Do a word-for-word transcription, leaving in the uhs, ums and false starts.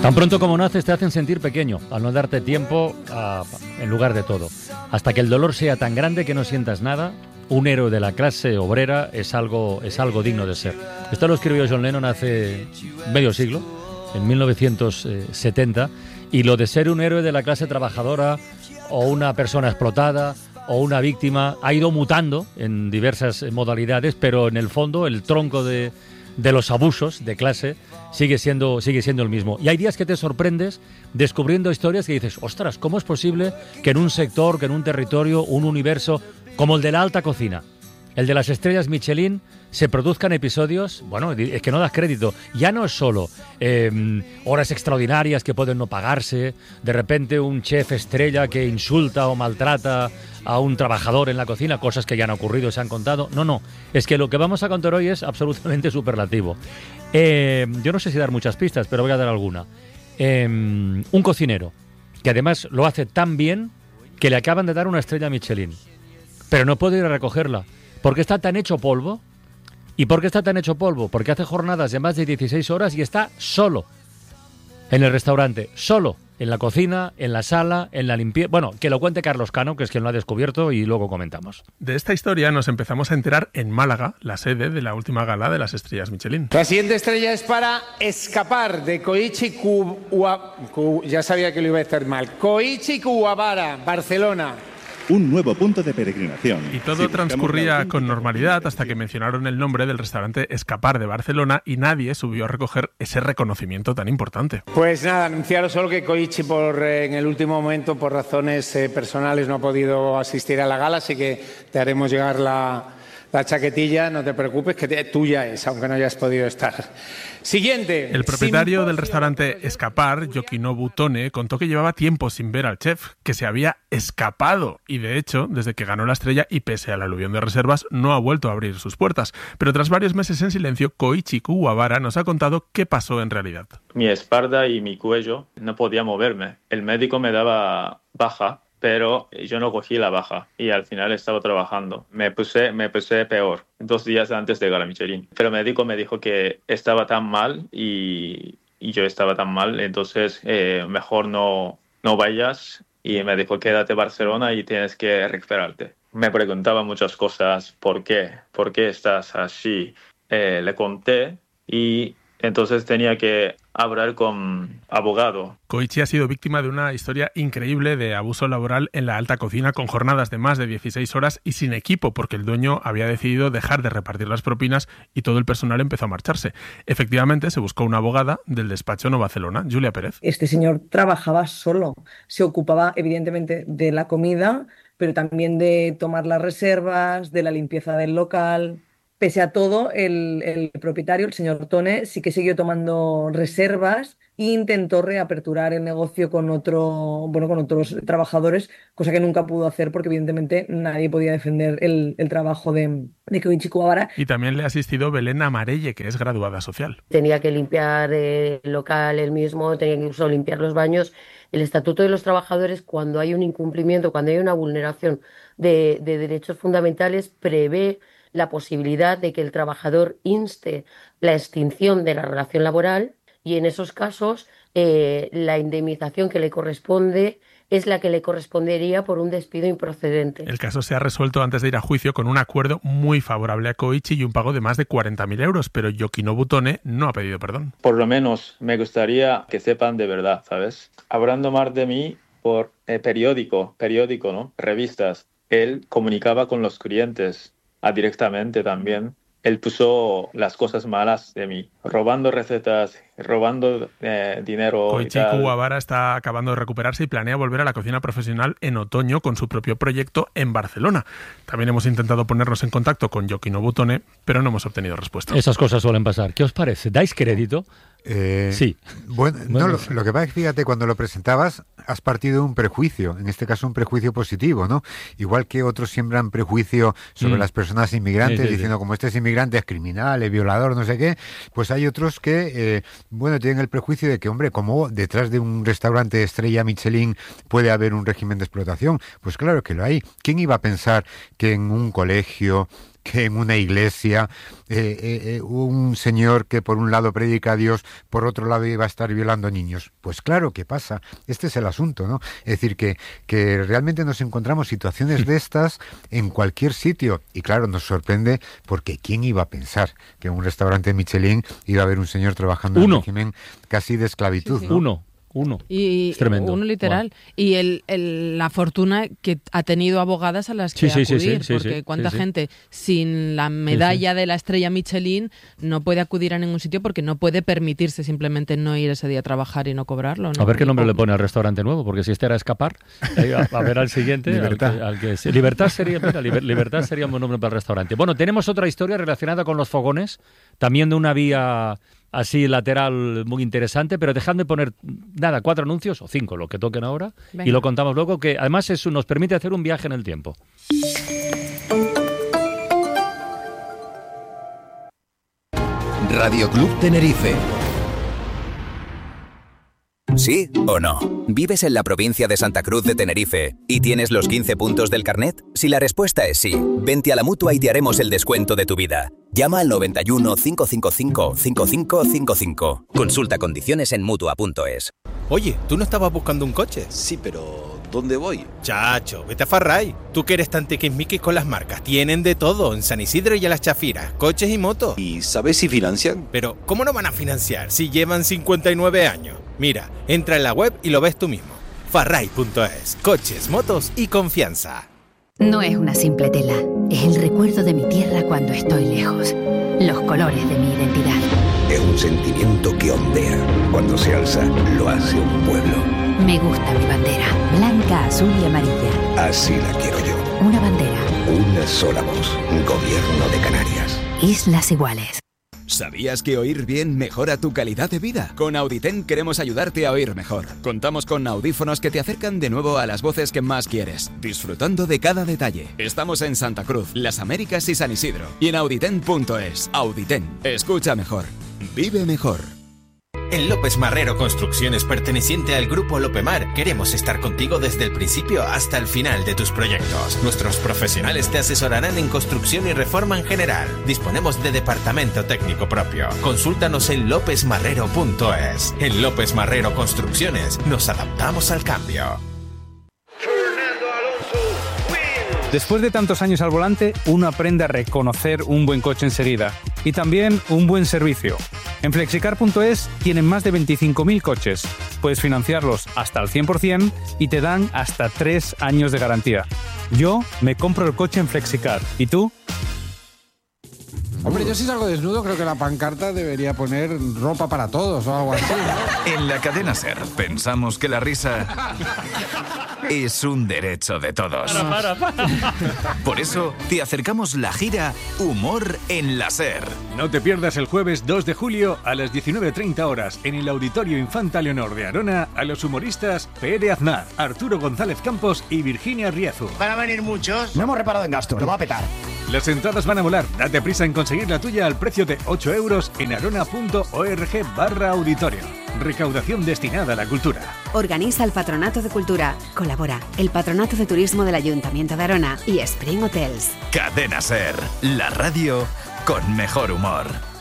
Tan pronto como naces te hacen sentir pequeño, al no darte tiempo a, en lugar de todo. Hasta que el dolor sea tan grande que no sientas nada, un héroe de la clase obrera es algo, es algo digno de ser. Esto lo escribió John Lennon hace medio siglo, en mil novecientos setenta, y lo de ser un héroe de la clase trabajadora o una persona explotada o una víctima ha ido mutando en diversas modalidades, pero en el fondo el tronco de, de los abusos de clase sigue siendo, sigue siendo el mismo. Y hay días que te sorprendes descubriendo historias que dices, ostras, ¿cómo es posible que en un sector, que en un territorio, un universo como el de la alta cocina, el de las estrellas Michelin, se produzcan episodios, bueno, es que no das crédito. Ya no es solo eh, horas extraordinarias que pueden no pagarse, de repente un chef estrella que insulta o maltrata a un trabajador en la cocina, cosas que ya han ocurrido y se han contado. No, no, es que lo que vamos a contar hoy es absolutamente superlativo. Eh, yo no sé si dar muchas pistas, pero voy a dar alguna. Eh, un cocinero, que además lo hace tan bien que le acaban de dar una estrella Michelin, pero no puede ir a recogerla, porque está tan hecho polvo. ¿Y por qué está tan hecho polvo? Porque hace jornadas de más de dieciséis horas y está solo en el restaurante, solo en la cocina, en la sala, en la limpieza. Bueno, que lo cuente Carlos Cano, que es quien lo ha descubierto, y luego comentamos. De esta historia nos empezamos a enterar en Málaga, la sede de la última gala de las estrellas Michelin. La siguiente estrella es para Escapar, de Koichi Kuwabara. Ya sabía que lo iba a decir mal. Koichi Kuwabara, Barcelona. Un nuevo punto de peregrinación. Y todo si transcurría con normalidad hasta que mencionaron el nombre del restaurante Escapar de Barcelona y nadie subió a recoger ese reconocimiento tan importante. Pues nada, anunciaros solo que Koichi por, eh, en el último momento, por razones eh, personales, no ha podido asistir a la gala, así que te haremos llegar la, la chaquetilla, no te preocupes, que te, tuya es, aunque no hayas podido estar. Siguiente. El propietario del restaurante Escapar, Yokinobu Tone, contó que llevaba tiempo sin ver al chef, que se había escapado y de hecho, desde que ganó la estrella y pese al aluvión de reservas, no ha vuelto a abrir sus puertas. Pero tras varios meses en silencio, Koichi Kuwabara nos ha contado qué pasó en realidad. Mi espalda y mi cuello no podía moverme. El médico me daba baja, pero yo no cogí la baja y al final estaba trabajando. Me puse, me puse peor dos días antes de Gala Michelin. Pero el médico me dijo que estaba tan mal y, y yo estaba tan mal, entonces eh, mejor no, no vayas, y me dijo quédate en Barcelona y tienes que recuperarte. Me preguntaba muchas cosas, ¿por qué? ¿Por qué estás así? Eh, le conté y entonces tenía que hablar con abogado. Koichi ha sido víctima de una historia increíble de abuso laboral en la alta cocina, con jornadas de más de dieciséis horas y sin equipo, porque el dueño había decidido dejar de repartir las propinas y todo el personal empezó a marcharse. Efectivamente, se buscó una abogada del despacho Nova Barcelona, Julia Pérez. Este señor trabajaba solo, se ocupaba evidentemente de la comida, pero también de tomar las reservas, de la limpieza del local. Pese a todo, el, el propietario, el señor Tone, sí que siguió tomando reservas e intentó reaperturar el negocio con otro, bueno, con otros trabajadores, cosa que nunca pudo hacer porque evidentemente nadie podía defender el, el trabajo de, de Koichi Kuwabara. Y también le ha asistido Belén Amarelle, que es graduada social. Tenía que limpiar el local él mismo, tenía que incluso limpiar los baños. El Estatuto de los Trabajadores, cuando hay un incumplimiento, cuando hay una vulneración de, de derechos fundamentales, prevé la posibilidad de que el trabajador inste la extinción de la relación laboral y en esos casos eh, la indemnización que le corresponde es la que le correspondería por un despido improcedente. El caso se ha resuelto antes de ir a juicio con un acuerdo muy favorable a Koichi y un pago de más de cuarenta mil euros, pero Yokinobu Tone no ha pedido perdón. Por lo menos me gustaría que sepan de verdad, ¿sabes? Hablando más de mí por eh, periódico, periódico, ¿no? Revistas. Él comunicaba con los clientes directamente también. Él puso las cosas malas de mí, robando recetas, robando eh, dinero. Koichi Kuwabara está acabando de recuperarse y planea volver a la cocina profesional en otoño con su propio proyecto en Barcelona. También hemos intentado ponernos en contacto con Yokinobu Tone, pero no hemos obtenido respuesta. Esas cosas suelen pasar. ¿Qué os parece? ¿Dais crédito? Eh, sí. Bueno, bueno no, lo, sí. lo que pasa es que fíjate, cuando lo presentabas has partido de un prejuicio, en este caso un prejuicio positivo, ¿no? Igual que otros siembran prejuicio sobre mm. las personas inmigrantes, sí, sí, diciendo sí. como este es inmigrante es criminal, es violador, no sé qué, pues hay otros que, eh, bueno, tienen el prejuicio de que, hombre, como detrás de un restaurante estrella Michelin puede haber un régimen de explotación. Pues claro que lo hay. ¿Quién iba a pensar que en un colegio, que en una iglesia eh, eh, un señor que por un lado predica a Dios, por otro lado iba a estar violando niños. Pues claro que pasa, este es el asunto, ¿no? Es decir, que, que realmente nos encontramos situaciones de estas en cualquier sitio, y claro, nos sorprende porque ¿quién iba a pensar que en un restaurante Michelin iba a haber un señor trabajando Uno. en régimen casi de esclavitud? Sí, sí. ¿no? Uno. Uno. Y es tremendo. Uno literal. Wow. Y el, el, la fortuna que ha tenido abogadas a las que Sí, sí, sí, acudir, sí, sí, porque sí, cuánta sí, sí. gente sin la medalla Sí, sí. de la estrella Michelin no puede acudir a ningún sitio porque no puede permitirse simplemente no ir ese día a trabajar y no cobrarlo, ¿no? A ver qué nombre O- le pone al restaurante nuevo, porque si este era escapar, eh, a, a ver al siguiente. Libertad. Al que, al que- sí, Libertad sería, mira, liber- Libertad sería un buen nombre para el restaurante. Bueno, tenemos otra historia relacionada con los fogones, también de una vía así lateral muy interesante, pero dejadme poner, nada, cuatro anuncios, o cinco, lo que toquen ahora, Venga. y lo contamos luego, que además eso nos permite hacer un viaje en el tiempo. Radio Club Tenerife. ¿Sí o no? ¿Vives en la provincia de Santa Cruz de Tenerife y tienes los quince puntos del carnet? Si la respuesta es sí, vente a la Mutua y te haremos el descuento de tu vida. Llama al noventa y uno, cinco cinco cinco, cinco cinco cinco cinco. Consulta condiciones en Mutua punto es. Oye, ¿tú no estabas buscando un coche? Sí, pero ¿dónde voy? Chacho, vete a Farray. Tú que eres tan tiquismiquis con las marcas. Tienen de todo en San Isidro y a las Chafiras, coches y motos. ¿Y sabes si financian? Pero, ¿cómo no van a financiar si llevan cincuenta y nueve años? Mira, entra en la web y lo ves tú mismo. Farray punto es. Coches, motos y confianza. No es una simple tela, es el recuerdo de mi tierra cuando estoy lejos, los colores de mi identidad. Es un sentimiento que ondea. Cuando se alza, lo hace un pueblo. Me gusta mi bandera, blanca, azul y amarilla. Así la quiero yo. Una bandera. Una sola voz. Gobierno de Canarias. Islas iguales. ¿Sabías que oír bien mejora tu calidad de vida? Con Auditen queremos ayudarte a oír mejor. Contamos con audífonos que te acercan de nuevo a las voces que más quieres, disfrutando de cada detalle. Estamos en Santa Cruz, Las Américas y San Isidro. Y en auditen punto es. Auditen. Escucha mejor. Vive mejor. En López Marrero Construcciones, perteneciente al Grupo Lopemar, queremos estar contigo desde el principio hasta el final de tus proyectos. Nuestros profesionales te asesorarán en construcción y reforma en general. Disponemos de departamento técnico propio. Consúltanos en lópez marrero punto es. En López Marrero Construcciones nos adaptamos al cambio. Después de tantos años al volante, uno aprende a reconocer un buen coche enseguida y también un buen servicio. En flexicar punto es tienen más de veinticinco mil coches. Puedes financiarlos hasta el cien por ciento y te dan hasta tres años de garantía. Yo me compro el coche en Flexicar. ¿Y tú? Hombre, yo si salgo desnudo creo que la pancarta debería poner ropa para todos o algo así, ¿no? En la cadena SER pensamos que la risa es un derecho de todos. Para, para, para. Por eso te acercamos la gira Humor en la SER. No te pierdas el jueves dos de julio a las diecinueve treinta horas en el Auditorio Infanta Leonor de Arona a los humoristas Pere Aznar, Arturo González Campos y Virginia Riezu. Van a venir muchos. No hemos reparado en gastos, lo va a petar. Las entradas van a volar. Date prisa en conseguir la tuya al precio de ocho euros en arona punto org barra auditorio. Recaudación destinada a la cultura. Organiza el Patronato de Cultura. Colabora el Patronato de Turismo del Ayuntamiento de Arona y Spring Hotels. Cadena SER, la radio con mejor humor.